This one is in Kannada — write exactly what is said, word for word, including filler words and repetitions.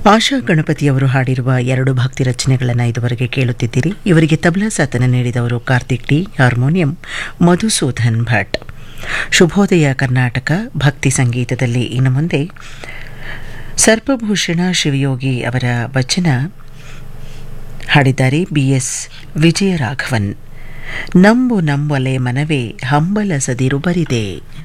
ಆಶಾ ಗಣಪತಿಯವರು ಹಾಡಿರುವ ಎರಡು ಭಕ್ತಿ ರಚನೆಗಳನ್ನು ಇದುವರೆಗೆ ಕೇಳುತ್ತಿದ್ದೀರಿ. ಇವರಿಗೆ ತಬಲಾ ಸಾಥನ್ನು ನೀಡಿದವರು ಕಾರ್ತಿಕ್ ಡಿ, ಹಾರ್ಮೋನಿಯಂ ಮಧುಸೂದನ್ ಭಟ್. ಶುಭೋದಯ ಕರ್ನಾಟಕ ಭಕ್ತಿ ಸಂಗೀತದಲ್ಲಿ ಇನ್ನು ಮುಂದೆ ಸರ್ಪಭೂಷಣ ಶಿವಯೋಗಿ ಅವರ ವಚನ ಹಾಡಿದ್ದಾರೆ ಬಿ ಎಸ್ ವಿಜಯರಾಘವನ್. ನಂಬು ನಂಬಲೆ ಮನವೇ ಹಂಬಲಸದಿರು ಬರಿದೆ